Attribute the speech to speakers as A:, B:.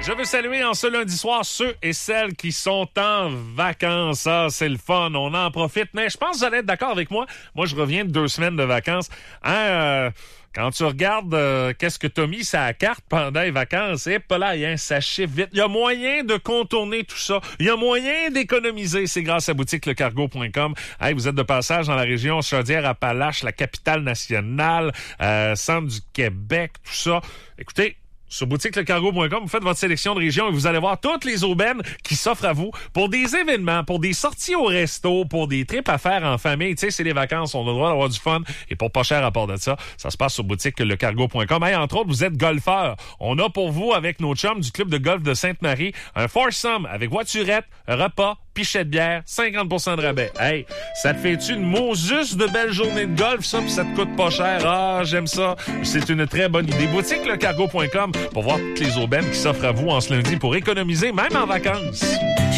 A: Je veux saluer en ce lundi soir ceux et celles qui sont en vacances. Ah, c'est le fun, on en profite. Mais je pense que vous allez être d'accord avec moi. Moi, je reviens de 2 semaines de vacances. Quand tu regardes qu'est-ce que t'as mis sur la carte pendant les vacances, ça chiffre vite. Il y a moyen de contourner tout ça. Il y a moyen d'économiser. C'est grâce à boutiquelecargo.com. Hey, vous êtes de passage dans la région Chaudière-Appalaches, la capitale nationale, centre du Québec, tout ça. Écoutez, sur boutiquelecargo.com, vous faites votre sélection de régions et vous allez voir toutes les aubaines qui s'offrent à vous pour des événements, pour des sorties au resto, pour des trips à faire en famille. Tu sais, c'est les vacances, on a le droit d'avoir du fun et pour pas cher à part de ça. Ça se passe sur boutiquelecargo.com. Hey, entre autres, vous êtes golfeur. On a pour vous, avec nos chums du club de golf de Sainte-Marie, un foursome avec voiturette, repas, pichet de bière, 50% de rabais. Hey, ça te fait-tu une Moses de belle journée de golf, ça, puis ça te coûte pas cher? Ah, j'aime ça. C'est une très bonne idée. Boutiquelecargo.com pour voir toutes les aubaines qui s'offrent à vous en ce lundi pour économiser, même en vacances.